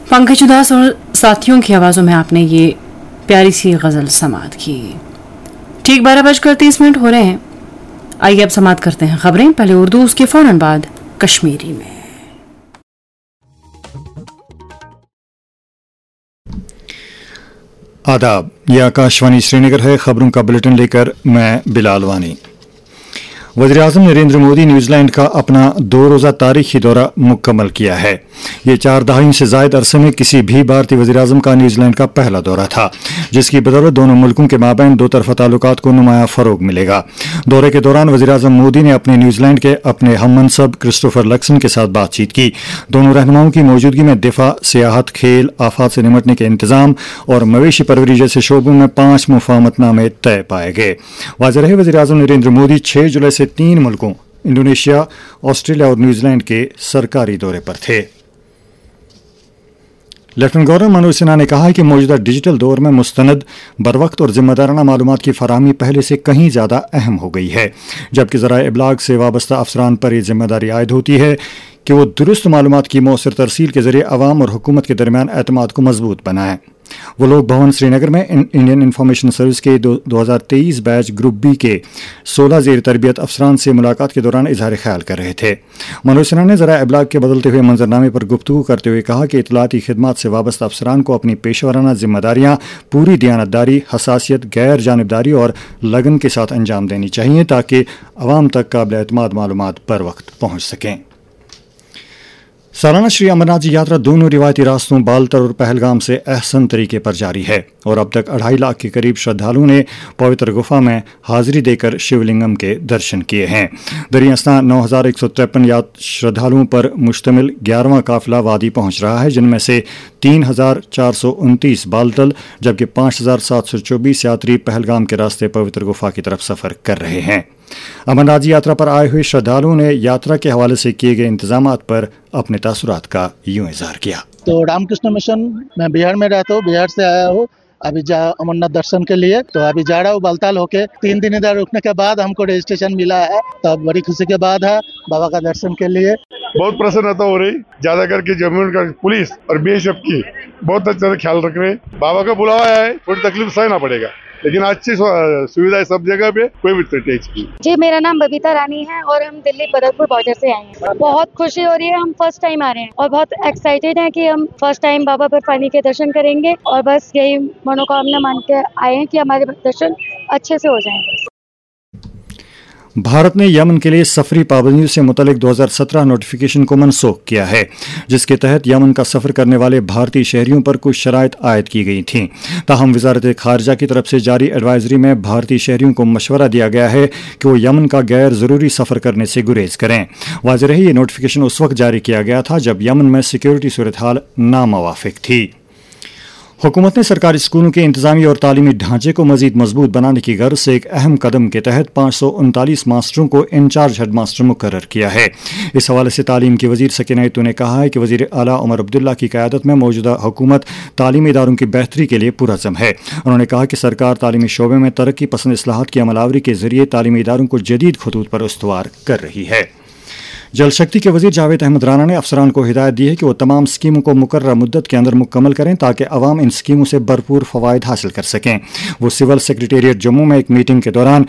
पंकज उदास और साथियों की आवाज़ों में आपने ये प्यारी सी गज़ल समात की। ठीक 12:30 हो रहे हैं। आइए अब समात करते हैं खबरें, पहले उर्दू, उसके फौरन बाद कश्मीरी में। आदाब, यह आकाशवाणी श्रीनगर है। खबरों का बुलेटिन लेकर मैं बिलाल वानी। वज़ीर-ए-आज़म नरेंद्र मोदी न्यूजीलैंड का अपना 2 रोज़ा तारीखी दौरा मुकम्मल किया है। ये 4 दहाई से ज़ायद अरसे में किसी भी भारतीय वज़ीर-ए-आज़म का न्यूजीलैंड का पहला दौरा था, जिसकी बदौलत दोनों मुल्कों के माबैन दो तरफ़ा ताल्लुकात को नुमाया फ़रोग मिलेगा। दौरे के दौरान वज़ीर-ए-आज़म मोदी ने अपने न्यूजीलैंड के अपने हममनसब क्रिस्टोफर लक्सन के साथ बातचीत की। दोनों रहनुमाओं की मौजूदगी में दिफा, सियाहत, खेल, आफात से निमटने के इंतज़ाम और मवेशी परवरी जैसे शोबों में 5 मुफाहमतनामे तय पाए गए। वाज़ेह रहे, वज़ीर-ए-आज़म नरेंद्र मोदी 6 जुलाई से 3 मुल्कों इंडोनेशिया, ऑस्ट्रेलिया और न्यूजीलैंड के सरकारी दौरे पर थे। लेफ्टिनेंट गवर्नर मनोज सिन्हा ने कहा है कि मौजूदा डिजिटल दौर में मुस्तनद, बरवक्त और जिम्मेदाराना मालूमात की फराहमी पहले से कहीं ज़्यादा अहम हो गई है, जबकि ज़राए इब्लाग से वाबस्ता अफसरान पर यह जिम्मेदारी आयद होती है कि वो दुरुस्त मालूमात की मौसर तरसील के जरिए अवाम और हुकूमत के दरमियान एतमाद को मजबूत बनाएं। वो लोग भवन श्रीनगर में इंडियन इंफॉर्मेशन सर्विस के 2023 बैच ग्रुप बी के 16 ज़ेर तरबियत अफसरान से मुलाकात के दौरान इजहार ख्याल कर रहे थे। मनोज सिन्हा ने ज़राए इब्लाग के बदलते हुए मंजरनामे पर गुफ्तगू करते हुए कहा कि इतलाती खिदमात से वाबस्ता अफसरान को अपनी पेशेवराना जिम्मेदारियां पूरी दियानतदारी, हसासियत, गैर जानिबदारी और लगन के साथ अंजाम देनी चाहिए ताकि अवाम तक काबिल एतमाद मालूमात बर वक्त पहुँच सकें। सालाना श्री अमरनाथ जी यात्रा दोनों रिवायती रास्तों बालतर और पहलगाम से अहसन तरीके पर जारी है और अब तक 2.5 लाख के करीब श्रद्धालुओं ने पवित्र गुफा में हाजिरी देकर शिवलिंगम के दर्शन किए हैं। दरियास्तां 9153 श्रद्धालुओं पर मुश्तमिल 11वां काफिला वादी पहुंच रहा है, जिनमें से 3429 बालतल जबकि 5724 यात्री पहलगाम के रास्ते पवित्र गुफा की तरफ सफर कर रहे हैं। अमरनाथ जी यात्रा पर आए हुए श्रद्धालुओं ने यात्रा के हवाले से किए गए इंतजामात पर अपने तासुरात का यूं इजहार किया। तो रामकृष्ण मिशन, मैं बिहार में रहता हूँ, बिहार से आया हूँ अभी अमरनाथ दर्शन के लिए। तो अभी जा रहा हूँ बालताल होके। 3 दिन इधर रुकने के बाद हमको रजिस्ट्रेशन मिला है, तब बड़ी खुशी के बाद है बाबा का दर्शन के लिए। बहुत प्रसन्नता हो रही, ज्यादा करके जम्मू का पुलिस और बीएसएफ की बहुत अच्छे से ख्याल रख रहे हैं। बाबा का बुलावा है, थोड़ी तकलीफ सहना पड़ेगा लेकिन अच्छी सुविधा है सब जगह पे, कोई भी टेक्स नहीं। जी, मेरा नाम बबीता रानी है और हम दिल्ली बदरपुर बॉर्डर से आए हैं। बहुत खुशी हो रही है, हम फर्स्ट टाइम आ रहे हैं और बहुत एक्साइटेड हैं कि हम फर्स्ट टाइम बाबा बर्फानी के दर्शन करेंगे और बस यही मनोकामना मान के आए हैं कि हमारे दर्शन अच्छे से हो जाएंगे। भारत ने यमन के लिए सफरी पाबंदियों से मुतल्लिक 2017 नोटिफिकेशन को मनसूख किया है, जिसके तहत यमन का सफ़र करने वाले भारतीय शहरियों पर कुछ शराइत आयद की गई थीं। ताहम वज़ारत ख़ारजा की तरफ से जारी एडवाइजरी में भारतीय शहरियों को मशवरा दिया गया है कि वो यमन का गैर ज़रूरी सफ़र करने से गुरेज करें। वाज़ेह रहे, ये नोटिफिकेशन उस वक्त जारी किया गया था जब यमन में सिक्योरिटी सूरत हाल नामुवाफिक थी। हुकूमत ने सरकारी स्कूलों के इंतजामी और तालीमी ढांचे को मजीद मजबूत बनाने की गर्ज से एक अहम कदम के तहत 539 मास्टरों को इंचार्ज हेड मास्टर मुकर्रर किया है। इस हवाले से तालीम की वजीर सकीना इत्तू ने कहा है कि वजीर आला उमर अब्दुल्ला की क़यादत में मौजूदा हुकूमत तालीमी इदारों की बेहतरी के लिए पुरअज़्म है। उन्होंने कहा कि सरकार तालीमी शोबे में तरक्की पसंद इस्लाहात की अमलावरी के जरिए तालीमी इदारों को जदीद खतूत पर उस्तवार कर रही है। जल शक्ति के वजीर जावेद अहमद राना ने अफसरान को हिदायत दी है कि वो तमाम स्कीमों को मुकर्रर मुद्दत के अंदर मुकम्मल करें ताकि अवाम इन स्कीमों से भरपूर फ़वाइद हासिल कर सकें। वो सिविल सेक्रेटेरिएट जम्मू में एक मीटिंग के दौरान